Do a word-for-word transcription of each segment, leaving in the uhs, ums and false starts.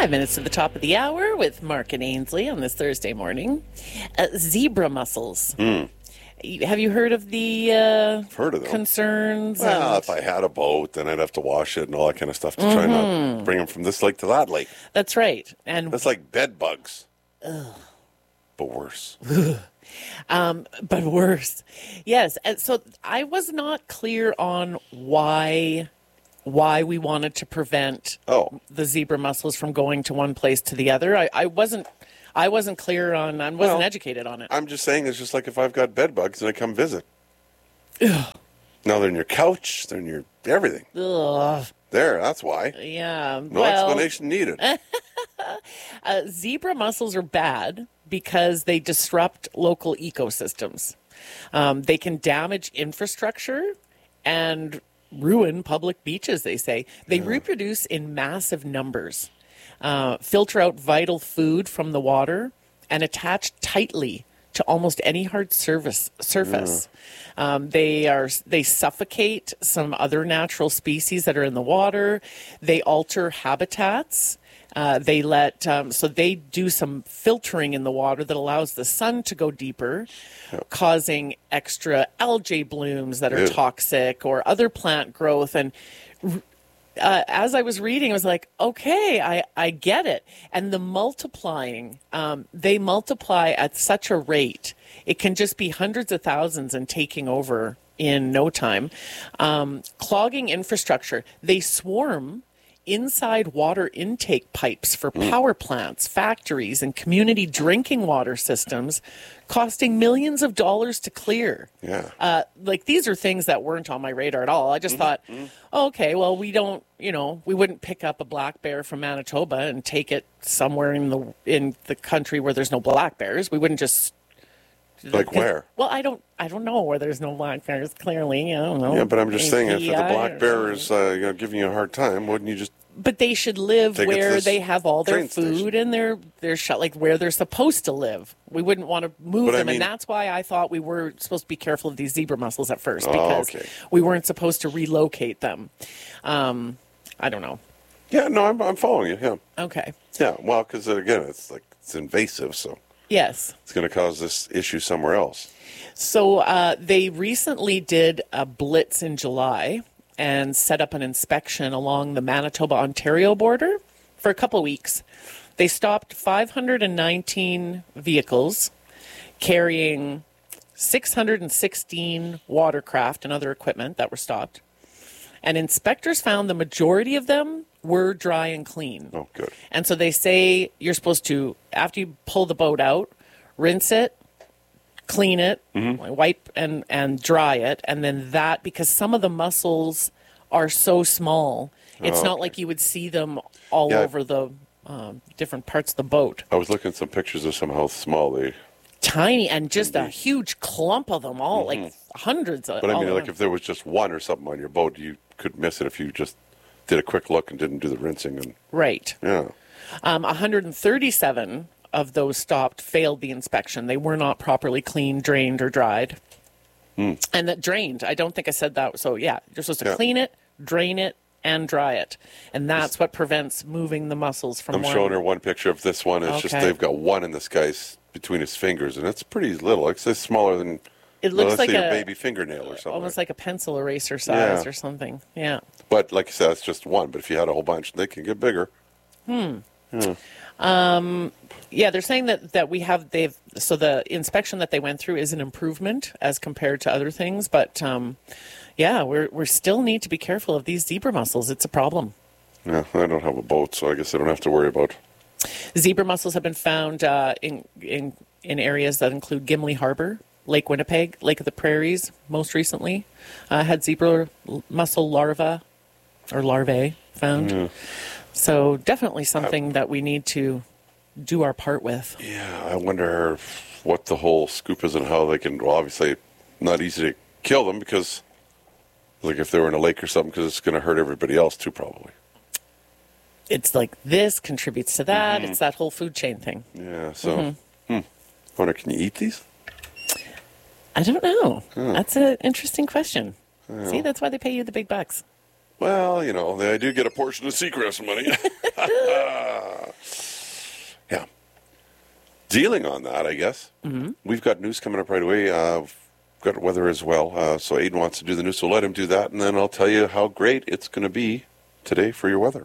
Five minutes to the top of the hour with Mark and Ainsley on this Thursday morning. Uh, zebra mussels. Mm. Have you heard of the uh, heard of them. concerns? Well, and... if I had a boat, then I'd have to wash it and all that kind of stuff to mm-hmm. try not to bring them from this lake to that lake. That's right. And that's like bed bugs. Ugh. But worse. um, but worse. Yes. And so I was not clear on why... why we wanted to prevent oh. the zebra mussels from going to one place to the other. I, I wasn't I wasn't clear on, I wasn't well, educated on it. I'm just saying it's just like if I've got bed bugs and I come visit. Ugh. Now they're in your couch, they're in your everything. Ugh. There, that's why. Yeah. No well, explanation needed. uh, zebra mussels are bad because they disrupt local ecosystems. Um, they can damage infrastructure and ruin public beaches, they say. They yeah. reproduce in massive numbers, uh, filter out vital food from the water, and attach tightly to almost any hard surface. surface. Yeah. Um, they are they suffocate some other natural species that are in the water. They alter habitats. Uh, they let um, so they do some filtering in the water that allows the sun to go deeper, yep. causing extra algae blooms that are Ew. toxic or other plant growth. And uh, as I was reading, I was like, okay, I, I get it. And the multiplying, um, they multiply at such a rate, it can just be hundreds of thousands and taking over in no time. Um, clogging infrastructure, they swarm inside water intake pipes for power plants, factories, and community drinking water systems, costing millions of dollars to clear. Yeah. Uh, like, these are things that weren't on my radar at all. I just mm-hmm. thought, oh, okay, well, we don't, you know, we wouldn't pick up a black bear from Manitoba and take it somewhere in the in the country where there's no black bears. We wouldn't just... Like where? Well, I don't I don't know where there's no black bears, clearly. I don't know. Yeah, but I'm just saying, if the black bear is uh, you know, giving you a hard time, wouldn't you just... But they should live where they have all their food station. and their, their shut, like where they're supposed to live. We wouldn't want to move but them, I mean, and that's why I thought we were supposed to be careful of these zebra mussels at first, oh, because okay. we weren't supposed to relocate them. Um, I don't know. Yeah, no, I'm, I'm following you, yeah. Okay. Yeah, well, because, again, it's like it's invasive, so... Yes. It's going to cause this issue somewhere else. So uh, they recently did a blitz in July and set up an inspection along the Manitoba-Ontario border for a couple of weeks. They stopped five hundred nineteen vehicles carrying six hundred sixteen watercraft and other equipment that were stopped. And inspectors found the majority of them were dry and clean. Oh, good. And so they say you're supposed to, after you pull the boat out, rinse it, clean it, mm-hmm. wipe and, and dry it. And then that, because some of the mussels are so small, it's oh, not okay. like you would see them all yeah. over the um, different parts of the boat. I was looking at some pictures of some how small they... Tiny, and just a huge clump of them all, mm-hmm. like hundreds of them. But I mean, like if there was just one or something on your boat, you could miss it if you just did a quick look and didn't do the rinsing. And Right. Yeah. Um, one hundred thirty-seven of those stopped failed the inspection. They were not properly cleaned, drained, or dried. Mm. And that drained, I don't think I said that. So, yeah, you're supposed to yeah. clean it, drain it, and dry it. And that's what prevents moving the mussels from I'm one. showing her one picture of this one. It's okay. just they've got one in this guy's between his fingers, and it's pretty little. It's it's smaller than it looks well, like a, a baby fingernail or something. Almost like a pencil eraser size yeah. or something. Yeah. But like you said, it's just one. But if you had a whole bunch, they can get bigger. Hmm. Yeah. Um, yeah, they're saying that, that we have, they've, so the inspection that they went through is an improvement as compared to other things. But, um, yeah, we're, we still need to be careful of these zebra mussels. It's a problem. Yeah, I don't have a boat, so I guess I don't have to worry about. Zebra mussels have been found uh, in, in, in areas that include Gimli Harbor, Lake Winnipeg, Lake of the Prairies, most recently, uh, had zebra mussel larvae, or larvae found. Yeah. So definitely something I, that we need to do our part with. Yeah, I wonder what the whole scoop is and how they can, well, obviously not easy to kill them because, like if they were in a lake or something, because it's going to hurt everybody else too, probably. It's like this contributes to that. Mm-hmm. It's that whole food chain thing. Yeah, so, mm-hmm. hmm. I wonder, can you eat these? I don't know. Oh. That's an interesting question. Oh. See, that's why they pay you the big bucks. Well, you know, I do get a portion of Seacrest money. dealing on that, I guess, mm-hmm. we've got news coming up right away. Uh, we've got weather as well. Uh, so Aiden wants to do the news, so let him do that, and then I'll tell you how great it's going to be today for your weather.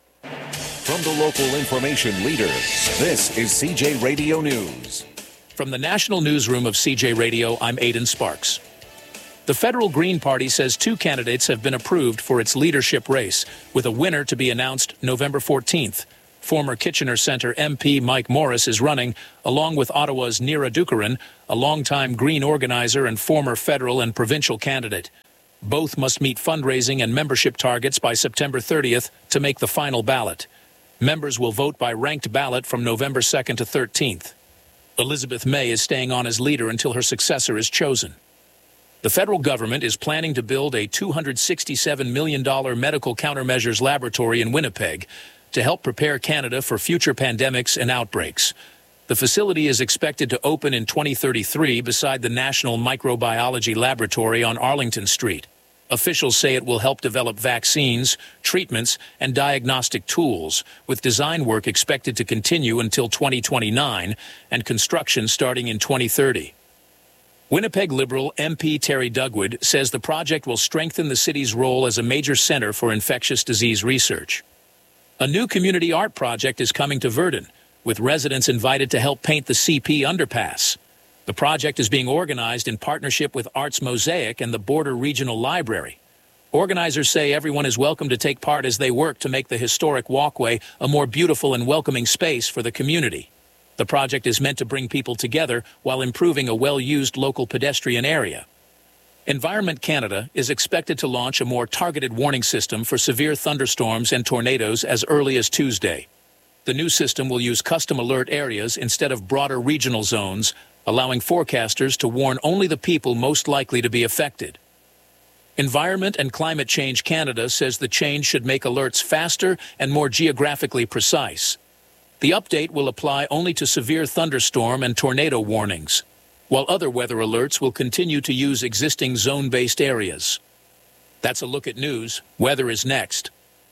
From the local information leader, this is C J Radio News. From the National Newsroom of C J Radio, I'm Aidan Sparks. The federal Green Party says two candidates have been approved for its leadership race, with a winner to be announced November fourteenth. Former Kitchener Centre M P Mike Morris is running, along with Ottawa's Neera Dookaran, a longtime Green organizer and former federal and provincial candidate. Both must meet fundraising and membership targets by September thirtieth to make the final ballot. Members will vote by ranked ballot from November second to thirteenth. Elizabeth May is staying on as leader until her successor is chosen. The federal government is planning to build a two hundred sixty-seven million dollars medical countermeasures laboratory in Winnipeg to help prepare Canada for future pandemics and outbreaks. The facility is expected to open in twenty thirty-three beside the National Microbiology Laboratory on Arlington Street. Officials say it will help develop vaccines, treatments, and diagnostic tools, with design work expected to continue until twenty twenty-nine and construction starting in twenty thirty. Winnipeg Liberal M P Terry Dugwood says the project will strengthen the city's role as a major center for infectious disease research. A new community art project is coming to Virden, with residents invited to help paint the C P underpass. The project is being organized in partnership with Arts Mosaic and the Border Regional Library. Organizers say everyone is welcome to take part as they work to make the historic walkway a more beautiful and welcoming space for the community. The project is meant to bring people together while improving a well-used local pedestrian area. Environment Canada is expected to launch a more targeted warning system for severe thunderstorms and tornadoes as early as Tuesday. The new system will use custom alert areas instead of broader regional zones, allowing forecasters to warn only the people most likely to be affected. Environment and Climate Change Canada says the change should make alerts faster and more geographically precise. The update will apply only to severe thunderstorm and tornado warnings, while other weather alerts will continue to use existing zone-based areas. That's a look at news. Weather is next.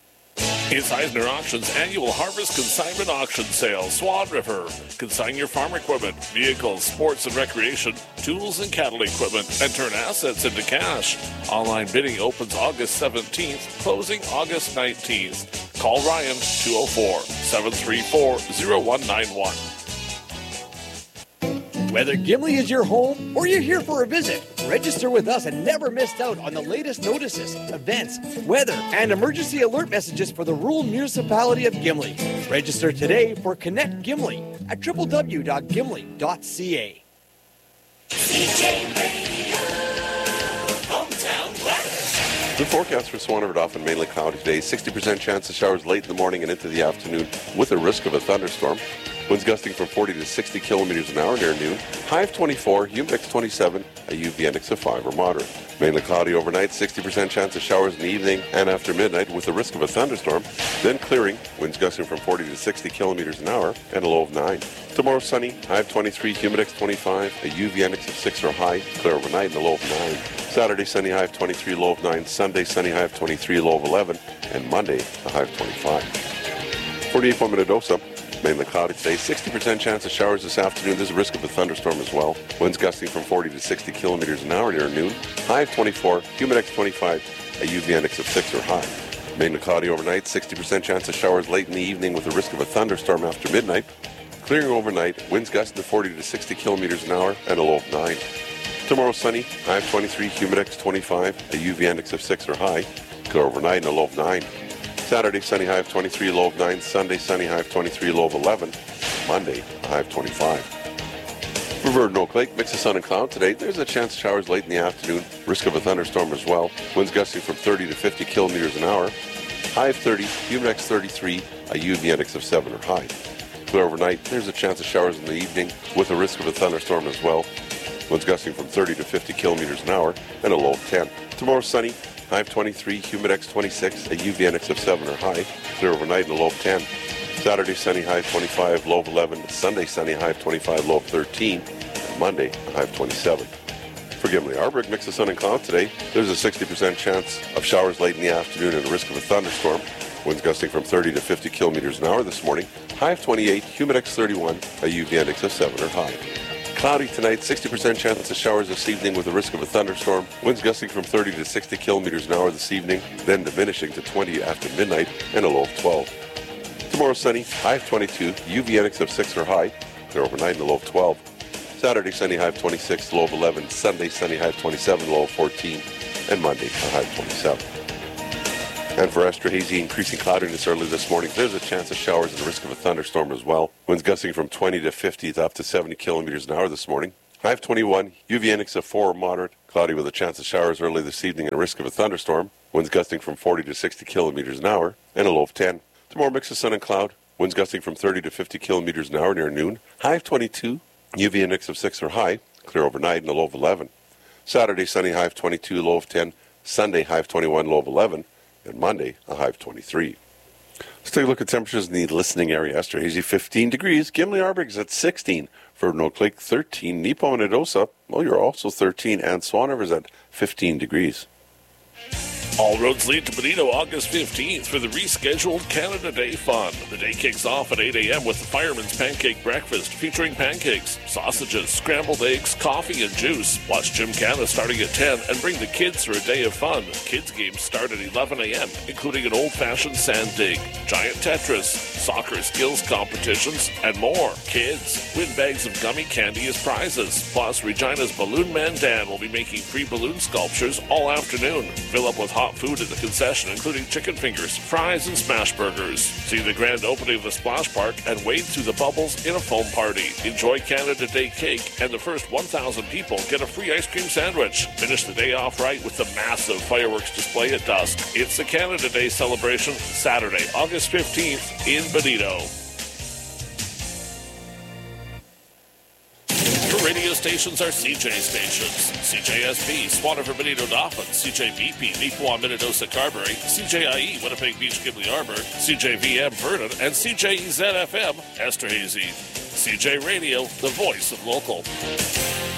It's Eisner Auctions annual Harvest Consignment Auction Sale, Swan River. Consign your farm equipment, vehicles, sports and recreation, tools and cattle equipment, and turn assets into cash. Online bidding opens August seventeenth, closing August nineteenth. Call Ryan two oh four, seven three four, oh one nine one. Whether Gimli is your home or you're here for a visit, register with us and never miss out on the latest notices, events, weather, and emergency alert messages for the rural municipality of Gimli. Register today for Connect Gimli at w w w dot gimli dot c a. C J Radio, hometown weather. The forecast for Swan River often mainly cloudy today. sixty percent chance of showers late in the morning and into the afternoon with a risk of a thunderstorm. Winds gusting from forty to sixty kilometers an hour near noon. High of twenty-four, humid twenty-seven, a U V index of five or moderate. Mainly cloudy overnight, sixty percent chance of showers in the evening and after midnight with a risk of a thunderstorm. Then clearing, winds gusting from forty to sixty kilometers an hour and a low of nine. Tomorrow sunny, high of twenty-three, humid twenty-five, a U V index of six or high, clear overnight and a low of nine. Saturday sunny, high of twenty-three, low of nine. Sunday sunny, high of twenty-three, low of eleven. And Monday, a high of twenty-five. forty-eight for Minnedosa. Mainly cloudy today. sixty percent chance of showers this afternoon. There's a risk of a thunderstorm as well. Winds gusting from forty to sixty kilometers an hour near noon. High of twenty-four, humid twenty-five, a U V index of six or high. Mainly cloudy overnight. sixty percent chance of showers late in the evening with a risk of a thunderstorm after midnight. Clearing overnight. Winds gusting to forty to sixty kilometers an hour and a low of nine. Tomorrow sunny. High of twenty-three, humid twenty-five, a U V index of six or high. Clear overnight and a low of nine. Saturday, sunny, high of twenty-three, low of nine. Sunday, sunny, high of twenty-three, low of eleven. Monday, a high of twenty-five. For Virden Oak Lake, mix of sun and cloud today. There's a chance of showers late in the afternoon. Risk of a thunderstorm as well. Winds gusting from thirty to fifty kilometers an hour. High of thirty, humid thirty-three, a U V index of seven or high. Clear overnight. There's a chance of showers in the evening with a risk of a thunderstorm as well. Winds gusting from thirty to fifty kilometers an hour and a low of ten. Tomorrow, sunny. High of twenty-three, humid twenty-six, a U V index of seven or high. Clear overnight and a low of ten. Saturday, sunny, high of twenty-five, low of eleven. Sunday, sunny, high of twenty-five, low of thirteen. And Monday, a high of twenty-seven. For Gimli Arborg, mix of sun and cloud today. There's a sixty percent chance of showers late in the afternoon and a risk of a thunderstorm. Winds gusting from thirty to fifty kilometers an hour this morning. High of twenty-eight, humidex thirty-one, a U V index of seven or high. Cloudy tonight, sixty percent chance of showers this evening with a risk of a thunderstorm. Winds gusting from thirty to sixty kilometers an hour this evening, then diminishing to twenty after midnight and a low of twelve. Tomorrow sunny, high of twenty-two, U V index of six or high, clear overnight and a low of twelve. Saturday sunny, high of twenty-six, low of eleven. Sunday sunny, high of twenty-seven, low of fourteen. And Monday, a high of twenty-seven. And for extra hazy, increasing cloudiness early this morning, there's a chance of showers and a risk of a thunderstorm as well. Winds gusting from twenty to fifty to up to seventy kilometers an hour this morning. High of twenty-one, U V index of four or moderate. Cloudy with a chance of showers early this evening and a risk of a thunderstorm. Winds gusting from forty to sixty kilometers an hour and a low of ten. Tomorrow, mix of sun and cloud. Winds gusting from thirty to fifty kilometers an hour near noon. High of twenty-two, U V index of six or high. Clear overnight and a low of eleven. Saturday, sunny, high of twenty-two, low of ten. Sunday, high of twenty-one, low of eleven. And Monday, a high of twenty-three. Let's take a look at temperatures in the listening area. Esterhazy, fifteen degrees. Gimli Arborg is at sixteen. Ferdinand Oak Lake, thirteen. Nepo and Adosa, well, you're also thirteen. And Swan River is at fifteen degrees. All roads lead to Bonito August fifteenth for the rescheduled Canada Day Fun. The day kicks off at eight a.m. with the Fireman's Pancake Breakfast featuring pancakes, sausages, scrambled eggs, coffee, and juice. Watch Gymkhana starting at ten and bring the kids for a day of fun. Kids games start at eleven a.m., including an old-fashioned sand dig, giant Tetris, soccer skills competitions, and more. Kids, win bags of gummy candy as prizes. Plus, Regina's Balloon Man Dan will be making free balloon sculptures all afternoon. Fill up with hot food at the concession, including chicken fingers, fries, and smash burgers. See the grand opening of the splash park and wade through the bubbles in a foam party. Enjoy Canada Day cake, and the first one thousand people get a free ice cream sandwich. Finish the day off right with the massive fireworks display at dusk. It's the Canada Day celebration, Saturday, August fifteenth in Bonito. Your radio stations are C J stations. C J S P, Swan River, Bonito, Dauphin. C J V P, Neepawa, Minnedosa, Carberry. C J I E, Winnipeg Beach, Gimli Arborg. C J V M, Vernon. And C J E Z F M, Esterhazy. C J Radio, the voice of local.